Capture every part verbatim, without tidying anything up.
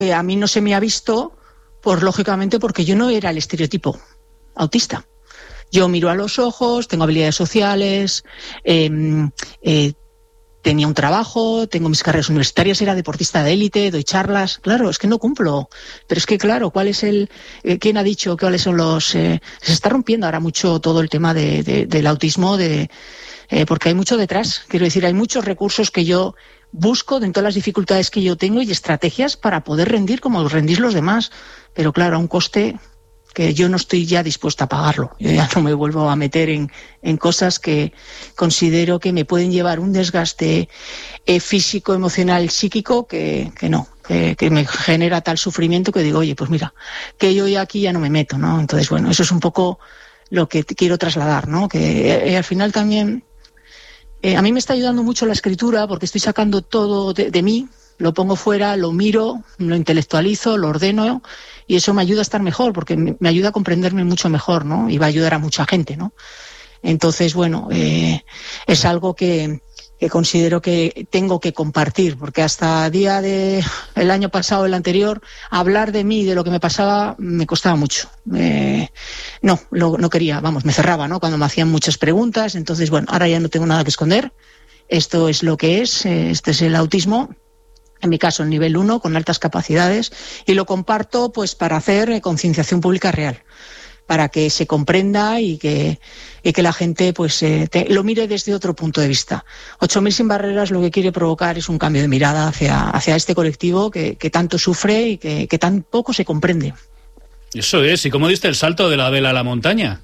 eh, a mí no se me ha visto, por lógicamente, porque yo no era el estereotipo autista. Yo miro a los ojos, tengo habilidades sociales, eh, eh, tenía un trabajo, tengo mis carreras universitarias, era deportista de élite, doy charlas. Claro, es que no cumplo. Pero es que, claro, ¿cuál es el... Eh, ¿quién ha dicho cuáles son los... Eh, se está rompiendo ahora mucho todo el tema de, de, del autismo, de, eh, porque hay mucho detrás. Quiero decir, hay muchos recursos que yo busco dentro de las dificultades que yo tengo y estrategias para poder rendir como rendís los demás. Pero claro, a un coste que yo no estoy ya dispuesta a pagarlo. Yo ya no me vuelvo a meter en, en cosas que considero que me pueden llevar un desgaste eh, físico, emocional, psíquico, que, que no, que, que me genera tal sufrimiento que digo, oye, pues mira, que yo ya aquí ya no me meto, ¿no? Entonces, bueno, eso es un poco lo que te quiero trasladar, ¿no? Que eh, al final también eh, a mí me está ayudando mucho la escritura porque estoy sacando todo de, de mí, lo pongo fuera, lo miro, lo intelectualizo, lo ordeno y eso me ayuda a estar mejor porque me ayuda a comprenderme mucho mejor, ¿no? Y va a ayudar a mucha gente, ¿no? Entonces, bueno, eh, es algo que, que considero que tengo que compartir porque hasta día de el año pasado, el anterior, hablar de mí, de lo que me pasaba, me costaba mucho. Eh, no, lo, no quería, vamos, me cerraba, ¿no? Cuando me hacían muchas preguntas. Entonces, bueno, ahora ya no tengo nada que esconder. Esto es lo que es, este es el autismo. En mi caso, el nivel uno, con altas capacidades, y lo comparto pues para hacer eh, concienciación pública real, para que se comprenda y que, y que la gente pues eh, te, lo mire desde otro punto de vista. ocho mil sin barreras lo que quiere provocar es un cambio de mirada hacia, hacia este colectivo que, que tanto sufre y que, que tan poco se comprende. Eso es. ¿Y cómo diste el salto de la vela a la montaña?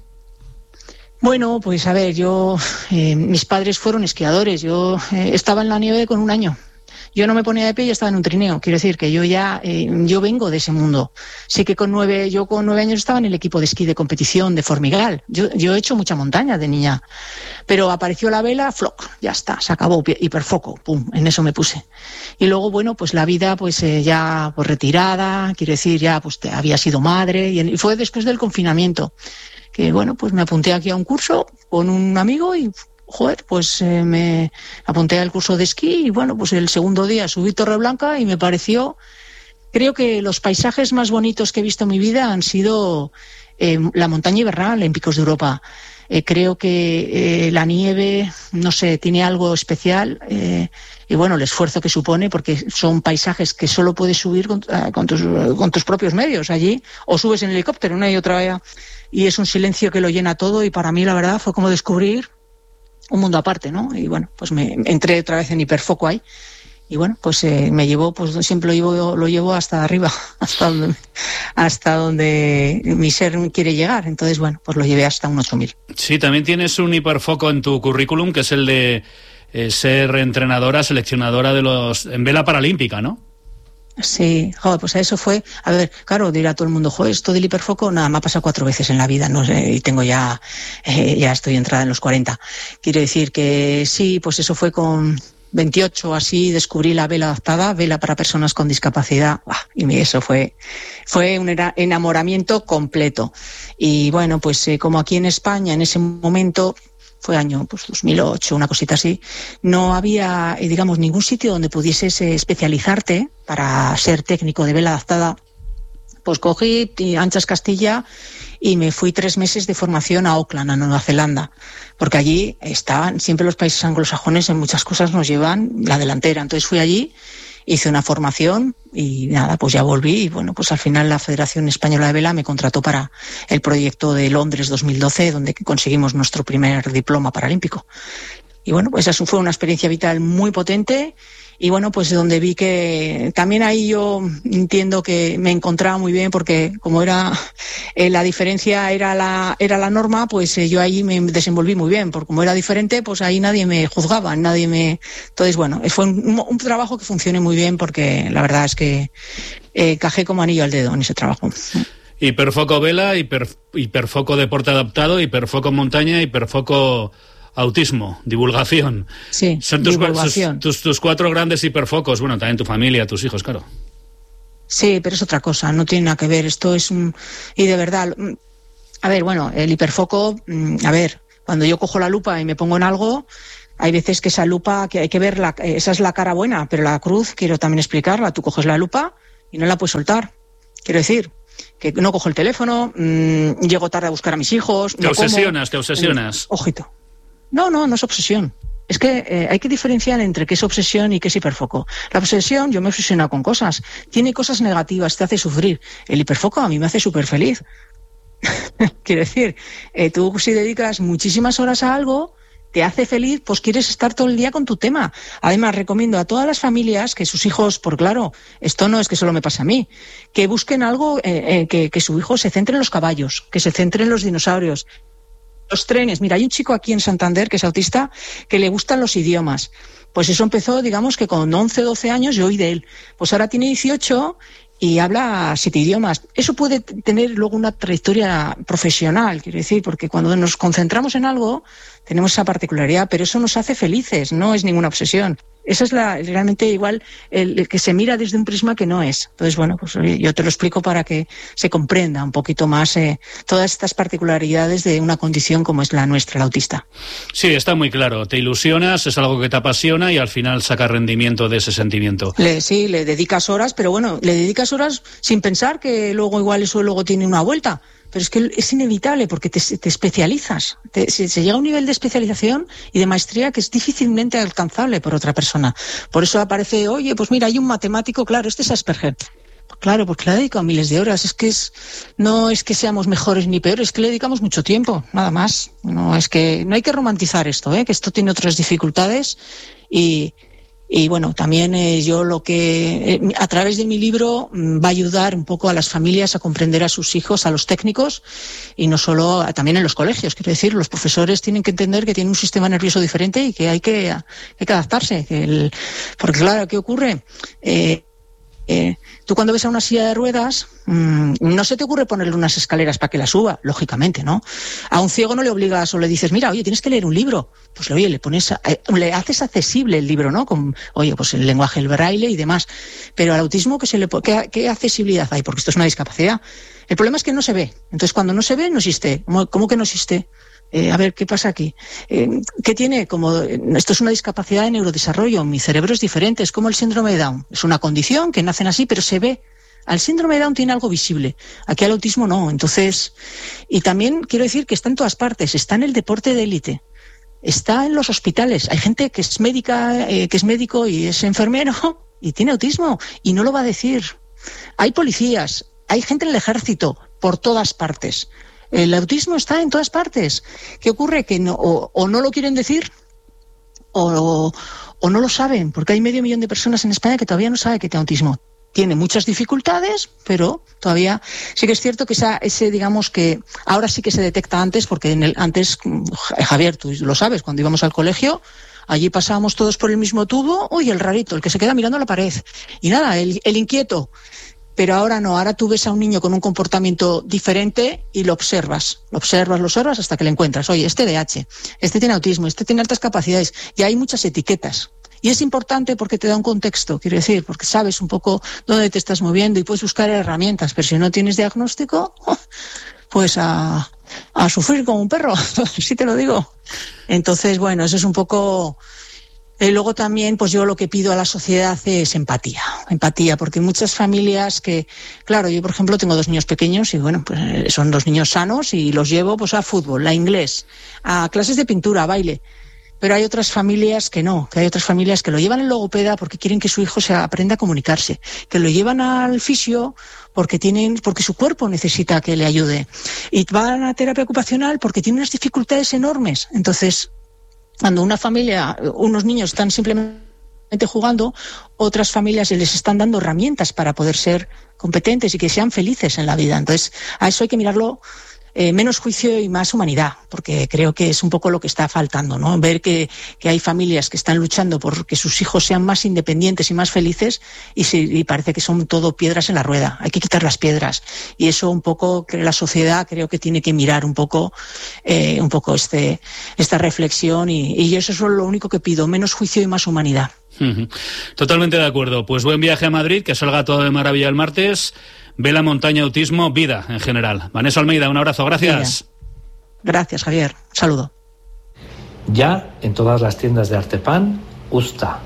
Bueno, pues a ver, yo, eh, mis padres fueron esquiadores, yo eh, estaba en la nieve con un año. Yo no me ponía de pie y estaba en un trineo. Quiero decir que yo ya, eh, yo vengo de ese mundo. Sí que con nueve, yo con nueve años estaba en el equipo de esquí de competición de Formigal. Yo, yo he hecho mucha montaña de niña. Pero apareció la vela, floc, ya está, se acabó, hiperfoco, pum, en eso me puse. Y luego, bueno, pues la vida, pues eh, ya pues retirada, quiero decir, ya pues te, había sido madre, y, y fue después del confinamiento. Que bueno, pues me apunté aquí a un curso con un amigo y... Joder, pues eh, me apunté al curso de esquí y bueno, pues el segundo día subí Torreblanca y me pareció, creo que los paisajes más bonitos que he visto en mi vida han sido eh, la montaña invernal en Picos de Europa. Eh, creo que eh, la nieve, no sé, tiene algo especial eh, y bueno, el esfuerzo que supone porque son paisajes que solo puedes subir con, con, tus, con tus propios medios allí o subes en helicóptero una y otra vez y es un silencio que lo llena todo y para mí la verdad fue como descubrir un mundo aparte, ¿no? Y bueno, pues me entré otra vez en hiperfoco ahí y bueno, pues eh, me llevó, pues siempre lo llevo, lo llevo hasta arriba, hasta donde, hasta donde mi ser quiere llegar. Entonces, bueno, pues lo llevé hasta un ocho mil. Sí, también tienes un hiperfoco en tu currículum, que es el de eh, ser entrenadora, seleccionadora de los en vela paralímpica, ¿no? Sí, joder, pues eso fue, a ver, claro, dirá todo el mundo, joder, esto del hiperfoco, nada, me ha pasado cuatro veces en la vida, no sé, y tengo ya, eh, ya estoy entrada en los cuarenta. Quiero decir que sí, pues eso fue con veintiocho, así, descubrí la vela adaptada, vela para personas con discapacidad, y eso fue, fue un enamoramiento completo. Y bueno, pues eh, como aquí en España, en ese momento, fue año pues dos mil ocho, una cosita así, no había, eh, digamos, ningún sitio donde pudieses eh, especializarte para ser técnico de vela adaptada. Pues cogí Anchas Castilla y me fui tres meses de formación a Auckland, a Nueva Zelanda, porque allí estaban, siempre los países anglosajones en muchas cosas nos llevan la delantera. Entonces fui allí, hice una formación y nada, pues ya volví y bueno, pues al final la Federación Española de Vela me contrató para el proyecto de Londres dos mil doce, donde conseguimos nuestro primer diploma paralímpico. Y bueno, pues eso fue una experiencia vital muy potente y bueno, pues donde vi que también ahí yo entiendo que me encontraba muy bien porque como era eh, la diferencia era la era la norma, pues eh, yo ahí me desenvolví muy bien, porque como era diferente, pues ahí nadie me juzgaba, nadie me... Entonces, bueno, fue un, un trabajo que funcionó muy bien porque la verdad es que eh, cajé como anillo al dedo en ese trabajo. Hiperfoco vela, hiper, hiperfoco deporte adaptado, hiperfoco montaña, hiperfoco... autismo, divulgación. Sí, son tus, divulgación. Tus, tus, tus cuatro grandes hiperfocos. Bueno, también tu familia, tus hijos, claro. Sí, pero es otra cosa, no tiene nada que ver. Esto es un... Y de verdad, a ver, bueno, el hiperfoco, a ver, cuando yo cojo la lupa y me pongo en algo, hay veces que esa lupa, que hay que ver, la, esa es la cara buena, pero la cruz, quiero también explicarla. Tú coges la lupa y no la puedes soltar. Quiero decir, que no cojo el teléfono, mmm, llego tarde a buscar a mis hijos. Te no obsesionas, como. te obsesionas. Ojito. No, no, no es obsesión. Es que eh, hay que diferenciar entre qué es obsesión y qué es hiperfoco. La obsesión, yo me obsesiono con cosas. Tiene cosas negativas, te hace sufrir. El hiperfoco a mí me hace súper feliz. Quiero decir, eh, tú si dedicas muchísimas horas a algo, te hace feliz, pues quieres estar todo el día con tu tema. Además, recomiendo a todas las familias que sus hijos, por claro, esto no es que solo me pase a mí, que busquen algo, eh, eh, que, que su hijo se centre en los caballos, que se centre en los dinosaurios, los trenes. Mira, hay un chico aquí en Santander que es autista, que le gustan los idiomas. Pues eso empezó, digamos, que con once, doce años yo oí de él. Pues ahora tiene dieciocho y habla siete idiomas. Eso puede tener luego una trayectoria profesional, quiero decir, porque cuando nos concentramos en algo tenemos esa particularidad, pero eso nos hace felices, no es ninguna obsesión. Esa es la realmente igual el, el que se mira desde un prisma que no es. Entonces, bueno, pues yo te lo explico para que se comprenda un poquito más eh, todas estas particularidades de una condición como es la nuestra, el autista. Sí, está muy claro. Te ilusionas, es algo que te apasiona y al final sacas rendimiento de ese sentimiento. Le, sí, le dedicas horas, pero bueno, le dedicas horas sin pensar que luego igual eso luego tiene una vuelta. Pero es que es inevitable porque te, te especializas. Te, se, se llega a un nivel de especialización y de maestría que es difícilmente alcanzable por otra persona. Por eso aparece, oye, pues mira, hay un matemático, claro, este es Asperger. Claro, porque le ha dedicado miles de horas. Es que es, no es que seamos mejores ni peores, es que le dedicamos mucho tiempo, nada más. No es que no hay que romantizar esto, ¿eh? Que esto tiene otras dificultades y Y bueno, también eh, yo lo que, eh, a través de mi libro, mm, va a ayudar un poco a las familias a comprender a sus hijos, a los técnicos, y no solo, a, también en los colegios. Quiero decir, los profesores tienen que entender que tienen un sistema nervioso diferente y que hay que, hay que adaptarse. Que el, porque claro, ¿qué ocurre? Eh, Eh, tú cuando ves a una silla de ruedas, mmm, no se te ocurre ponerle unas escaleras para que la suba, lógicamente, ¿no? A un ciego no le obligas o le dices, mira, oye, tienes que leer un libro. Pues oye, le pones, eh, le haces accesible el libro, ¿no? Con, oye, pues el lenguaje, el braille y demás. Pero al autismo, ¿qué, se le, qué, qué accesibilidad hay? Porque esto es una discapacidad. El problema es que no se ve. Entonces, cuando no se ve, no existe. ¿Cómo, cómo que no existe? Eh, a ver, ¿qué pasa aquí? Eh, ¿Qué tiene? Como esto es una discapacidad de neurodesarrollo, mi cerebro es diferente, es como el síndrome de Down. Es una condición que nacen así, pero se ve. Al síndrome de Down tiene algo visible, aquí al autismo no. Entonces, y también quiero decir que está en todas partes, está en el deporte de élite, está en los hospitales. Hay gente que es médica, eh, que es médico y es enfermero y tiene autismo y no lo va a decir. Hay policías, hay gente en el ejército, por todas partes. El autismo está en todas partes. ¿Qué ocurre? Que no, o, o no lo quieren decir o, o no lo saben, porque hay medio millón de personas en España que todavía no saben que tiene autismo. Tiene muchas dificultades, pero todavía sí que es cierto que esa, ese, digamos que ahora sí que se detecta antes, porque en el, antes, Javier, tú lo sabes, cuando íbamos al colegio, allí pasábamos todos por el mismo tubo, uy, el rarito, el que se queda mirando la pared. Y nada, el, el inquieto. Pero ahora no, ahora tú ves a un niño con un comportamiento diferente y lo observas, lo observas, lo observas hasta que le encuentras. Oye, este D H, este tiene autismo, este tiene altas capacidades, y hay muchas etiquetas. Y es importante porque te da un contexto, quiero decir, porque sabes un poco dónde te estás moviendo y puedes buscar herramientas, pero si no tienes diagnóstico, pues a, a sufrir como un perro, sí te lo digo. Entonces, bueno, eso es un poco... Y luego también, pues yo lo que pido a la sociedad es empatía, empatía, porque muchas familias que, claro, yo por ejemplo tengo dos niños pequeños y bueno, pues son dos niños sanos y los llevo pues a fútbol, a inglés, a clases de pintura, a baile. Pero hay otras familias que no, que hay otras familias que lo llevan al logopeda porque quieren que su hijo se aprenda a comunicarse, que lo llevan al fisio porque tienen, porque su cuerpo necesita que le ayude, y van a terapia ocupacional porque tienen unas dificultades enormes. Entonces, cuando una familia, unos niños están simplemente jugando, otras familias les están dando herramientas para poder ser competentes y que sean felices en la vida. Entonces, a eso hay que mirarlo, eh, menos juicio y más humanidad, porque creo que es un poco lo que está faltando, ¿no? Ver que, que hay familias que están luchando por que sus hijos sean más independientes y más felices y, se, y parece que son todo piedras en la rueda. Hay que quitar las piedras. Y eso un poco, la sociedad creo que tiene que mirar un poco, eh, un poco este, esta reflexión y, y eso es lo único que pido, menos juicio y más humanidad. Totalmente de acuerdo. Pues buen viaje a Madrid, que salga todo de maravilla el martes. Ve la montaña, autismo, vida en general. Vanessa Almeida, un abrazo, gracias. Gracias, Javier. Un saludo. Ya en todas las tiendas de Artepan, Usta,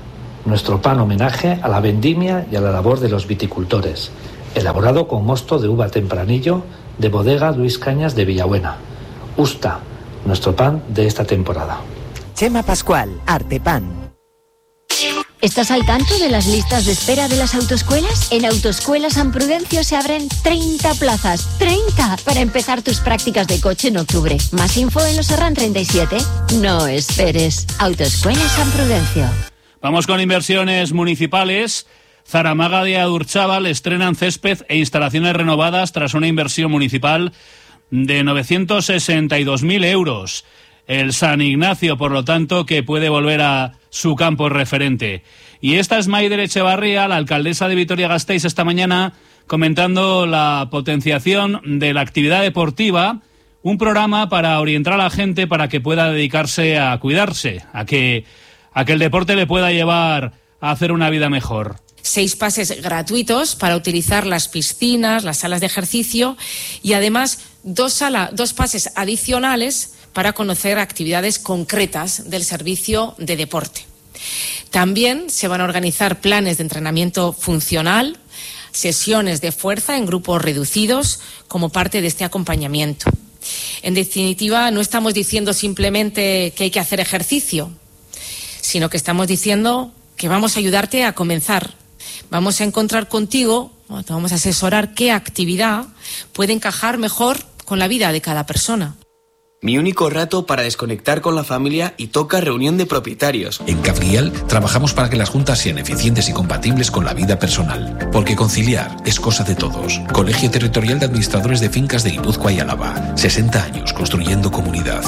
nuestro pan homenaje a la vendimia y a la labor de los viticultores, elaborado con mosto de uva tempranillo de bodega Luis Cañas de Villabuena. Usta, nuestro pan de esta temporada. Chema Pascual, Artepan. ¿Estás al tanto de las listas de espera de las autoescuelas? En Autoescuela San Prudencio se abren treinta plazas. ¡treinta! Para empezar tus prácticas de coche en octubre. Más info en Los Serrán treinta y siete. No esperes. Autoescuela San Prudencio. Vamos con inversiones municipales. Zaramaga de Adurzábal estrenan césped e instalaciones renovadas tras una inversión municipal de novecientos sesenta y dos mil euros. El San Ignacio, por lo tanto, que puede volver a su campo referente. Y esta es Maider Echevarría, la alcaldesa de Vitoria-Gasteiz, esta mañana comentando la potenciación de la actividad deportiva, un programa para orientar a la gente para que pueda dedicarse a cuidarse, a que, a que el deporte le pueda llevar a hacer una vida mejor. Seis pases gratuitos para utilizar las piscinas, las salas de ejercicio y además dos, sala, dos pases adicionales para conocer actividades concretas del servicio de deporte. También se van a organizar planes de entrenamiento funcional, sesiones de fuerza en grupos reducidos como parte de este acompañamiento. En definitiva, no estamos diciendo simplemente que hay que hacer ejercicio, sino que estamos diciendo que vamos a ayudarte a comenzar. Vamos a encontrar contigo, te vamos a asesorar qué actividad puede encajar mejor con la vida de cada persona. Mi único rato para desconectar con la familia y toca reunión de propietarios. En Cabriel trabajamos para que las juntas sean eficientes y compatibles con la vida personal. Porque conciliar es cosa de todos. Colegio Territorial de Administradores de Fincas de Guipúzcoa y Álava. sesenta años construyendo comunidad.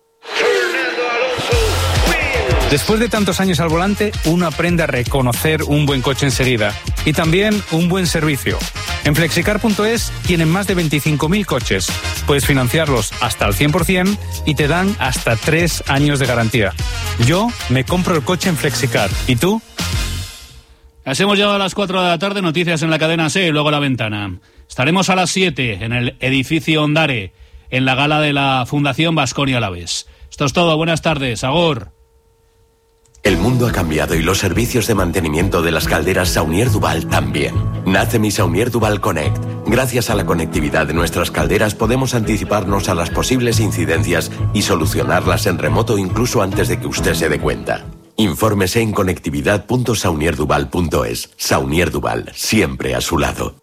Después de tantos años al volante, uno aprende a reconocer un buen coche enseguida. Y también un buen servicio. En flexicar punto es tienen más de veinticinco mil coches. Puedes financiarlos hasta al cien por ciento y te dan hasta tres años de garantía. Yo me compro el coche en Flexicar. ¿Y tú? Así hemos llegado a las cuatro de la tarde, noticias en la cadena SER y luego La Ventana. Estaremos a las siete en el edificio Ondare, en la gala de la Fundación Baskonia Alavés. Esto es todo, buenas tardes, agur. El mundo ha cambiado y los servicios de mantenimiento de las calderas Saunier Duval también. Nace mi Saunier Duval Connect. Gracias a la conectividad de nuestras calderas podemos anticiparnos a las posibles incidencias y solucionarlas en remoto incluso antes de que usted se dé cuenta. Infórmese en conectividad punto saunier duval punto es. Saunier Duval, siempre a su lado.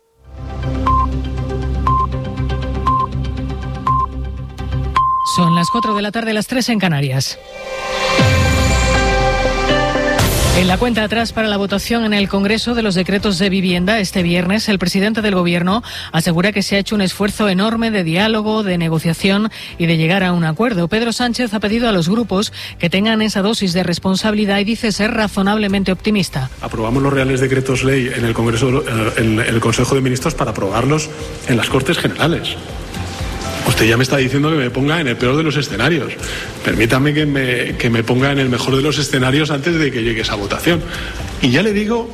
Son las cuatro de la tarde, las tres en Canarias. En la cuenta atrás para la votación en el Congreso de los decretos de vivienda este viernes, el presidente del Gobierno asegura que se ha hecho un esfuerzo enorme de diálogo, de negociación y de llegar a un acuerdo. Pedro Sánchez ha pedido a los grupos que tengan esa dosis de responsabilidad y dice ser razonablemente optimista. Aprobamos los reales decretos ley en el Congreso, en el Consejo de Ministros para aprobarlos en las Cortes Generales. Usted ya me está diciendo que me ponga en el peor de los escenarios. Permítame que me, que me ponga en el mejor de los escenarios antes de que llegue esa votación. Y ya le digo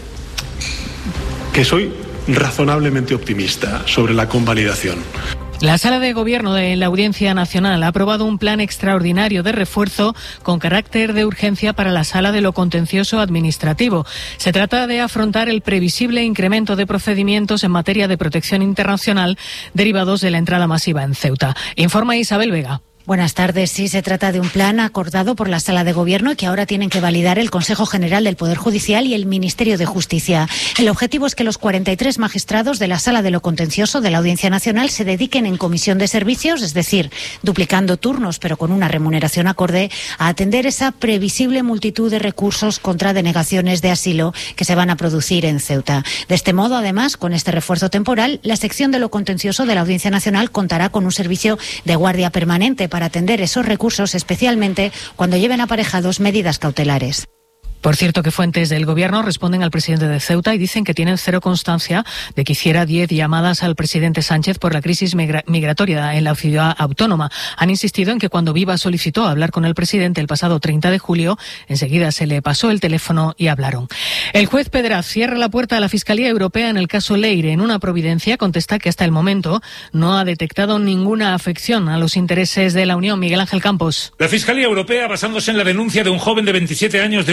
que soy razonablemente optimista sobre la convalidación. La Sala de Gobierno de la Audiencia Nacional ha aprobado un plan extraordinario de refuerzo con carácter de urgencia para la Sala de lo Contencioso Administrativo. Se trata de afrontar el previsible incremento de procedimientos en materia de protección internacional derivados de la entrada masiva en Ceuta. Informa Isabel Vega. Buenas tardes. Sí, se trata de un plan acordado por la Sala de Gobierno y que ahora tienen que validar el Consejo General del Poder Judicial y el Ministerio de Justicia. El objetivo es que los cuarenta y tres magistrados de la Sala de lo Contencioso de la Audiencia Nacional se dediquen en comisión de servicios, es decir, duplicando turnos pero con una remuneración acorde, a atender esa previsible multitud de recursos contra denegaciones de asilo que se van a producir en Ceuta. De este modo, además, con este refuerzo temporal, la sección de lo contencioso de la Audiencia Nacional contará con un servicio de guardia permanente para atender esos recursos, especialmente cuando lleven aparejados medidas cautelares. Por cierto, que fuentes del Gobierno responden al presidente de Ceuta y dicen que tienen cero constancia de que hiciera diez llamadas al presidente Sánchez por la crisis migra- migratoria en la ciudad autónoma. Han insistido en que cuando Viva solicitó hablar con el presidente el pasado treinta de julio, enseguida se le pasó el teléfono y hablaron. El juez Pedraz cierra la puerta a la Fiscalía Europea en el caso Leire. En una providencia contesta que hasta el momento no ha detectado ninguna afección a los intereses de la Unión. Miguel Ángel Campos. La Fiscalía Europea, basándose en la denuncia de un joven de veintisiete años de origen neoyorquino,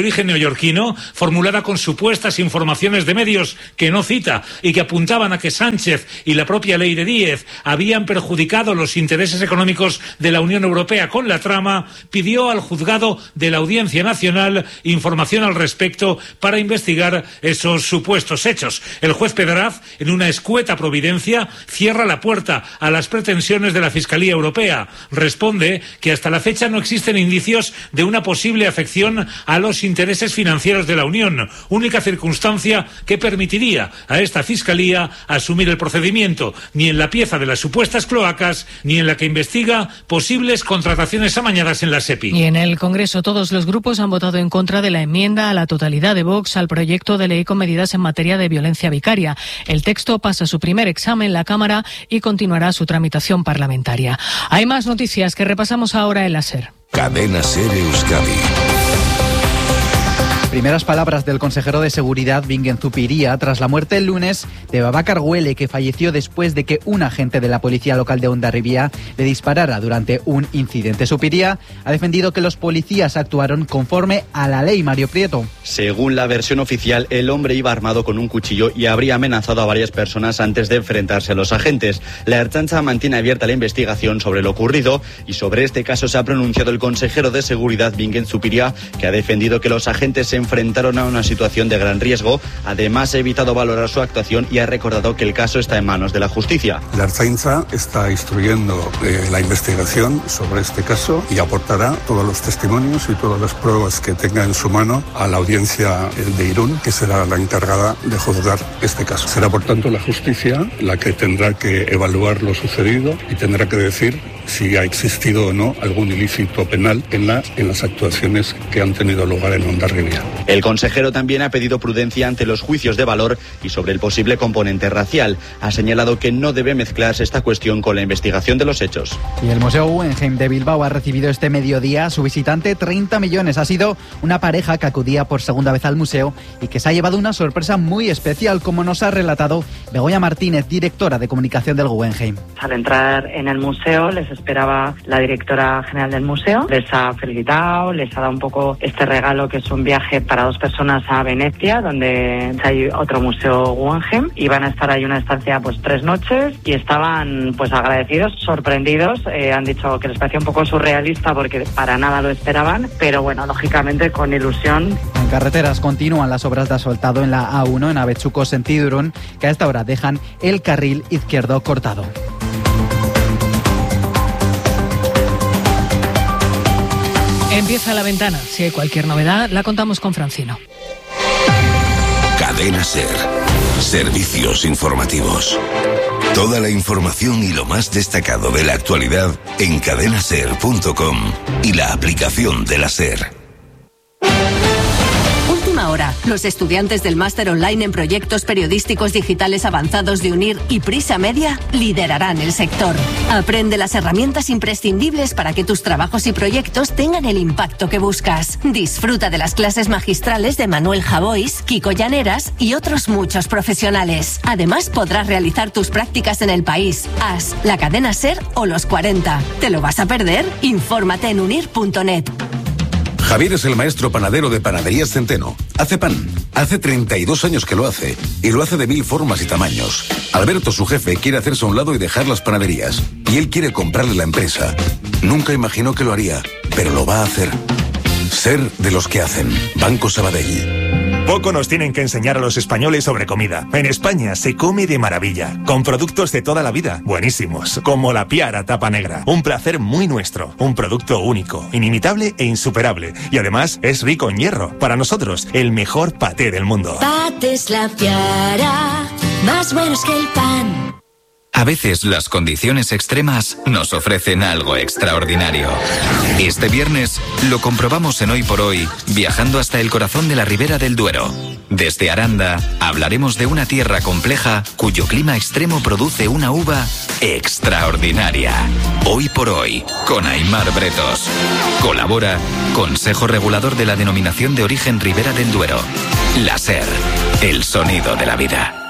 neoyorquino, formulada con supuestas informaciones de medios que no cita y que apuntaban a que Sánchez y la propia ley de Díez habían perjudicado los intereses económicos de la Unión Europea con la trama, pidió al juzgado de la Audiencia Nacional información al respecto para investigar esos supuestos hechos. El juez Pedraz, en una escueta providencia, cierra la puerta a las pretensiones de la Fiscalía Europea. Responde que hasta la fecha no existen indicios de una posible afección a los intereses financieros de la Unión, única circunstancia que permitiría a esta Fiscalía asumir el procedimiento, ni en la pieza de las supuestas cloacas, ni en la que investiga posibles contrataciones amañadas en la SEPI. Y en el Congreso todos los grupos han votado en contra de la enmienda a la totalidad de Vox al proyecto de ley con medidas en materia de violencia vicaria. El texto pasa su primer examen en la Cámara y continuará su tramitación parlamentaria. Hay más noticias que repasamos ahora en la SER. Cadena SER Euskadi. Primeras palabras del consejero de Seguridad, Bingen Zupiria, tras la muerte el lunes de Babacar Güele, que falleció después de que un agente de la policía local de Hondarribia le disparara durante un incidente. Zupiria ha defendido que los policías actuaron conforme a la ley. Mario Prieto. Según la versión oficial, el hombre iba armado con un cuchillo y habría amenazado a varias personas antes de enfrentarse a los agentes. La Ertzaintza mantiene abierta la investigación sobre lo ocurrido y sobre este caso se ha pronunciado el consejero de Seguridad, Bingen Zupiria, que ha defendido que los agentes se enfrentaron a una situación de gran riesgo. Además, ha evitado valorar su actuación y ha recordado que el caso está en manos de la justicia. La Ertzaintza está instruyendo eh, la investigación sobre este caso y aportará todos los testimonios y todas las pruebas que tenga en su mano a la audiencia de Irún, que será la encargada de juzgar este caso. Será, por tanto, la justicia la que tendrá que evaluar lo sucedido y tendrá que decir si ha existido o no algún ilícito penal en, la, en las actuaciones que han tenido lugar en Hondarribia. El consejero también ha pedido prudencia ante los juicios de valor y sobre el posible componente racial. Ha señalado que no debe mezclarse esta cuestión con la investigación de los hechos. Y el Museo Guggenheim de Bilbao ha recibido este mediodía a su visitante treinta millones. Ha sido una pareja que acudía por segunda vez al museo y que se ha llevado una sorpresa muy especial, como nos ha relatado Begoña Martínez, directora de comunicación del Guggenheim. Al entrar en el museo les esperaba la directora general del museo, les ha felicitado, les ha dado un poco este regalo que es un viaje para dos personas a Venecia, donde hay otro museo Guggenheim, y van a estar ahí una estancia pues tres noches y estaban pues agradecidos, sorprendidos, eh, han dicho que les parecía un poco surrealista porque para nada lo esperaban, pero bueno, lógicamente con ilusión. En carreteras continúan las obras de asfaltado en la A uno en Abetxuko sentido Irún, que a esta hora dejan el carril izquierdo cortado. Empieza La Ventana. Si hay cualquier novedad, la contamos con Francino. Cadena SER. Servicios informativos. Toda la información y lo más destacado de la actualidad en cadena ser punto com y la aplicación de la SER. Hora. Los estudiantes del máster online en proyectos periodísticos digitales avanzados de UNIR y Prisa Media liderarán el sector. Aprende las herramientas imprescindibles para que tus trabajos y proyectos tengan el impacto que buscas. Disfruta de las clases magistrales de Manuel Javois, Kiko Llaneras y otros muchos profesionales. Además, podrás realizar tus prácticas en el país, A S, la cadena SER o los cuarenta. ¿Te lo vas a perder? Infórmate en unir punto net. Javier es el maestro panadero de Panaderías Centeno. Hace pan. Hace treinta y dos años que lo hace. Y lo hace de mil formas y tamaños. Alberto, su jefe, quiere hacerse a un lado y dejar las panaderías. Y él quiere comprarle la empresa. Nunca imaginó que lo haría, pero lo va a hacer. Ser de los que hacen. Banco Sabadell. Poco nos tienen que enseñar a los españoles sobre comida. En España se come de maravilla, con productos de toda la vida, buenísimos, como la Piara Tapa Negra. Un placer muy nuestro, un producto único, inimitable e insuperable. Y además es rico en hierro. Para nosotros, el mejor paté del mundo. Patés La Piara, más buenos que el pan. A veces las condiciones extremas nos ofrecen algo extraordinario. Este viernes lo comprobamos en Hoy por Hoy, viajando hasta el corazón de la Ribera del Duero. Desde Aranda hablaremos de una tierra compleja cuyo clima extremo produce una uva extraordinaria. Hoy por Hoy, con Aimar Bretos. Colabora Consejo Regulador de la Denominación de Origen Ribera del Duero. La SER, el sonido de la vida.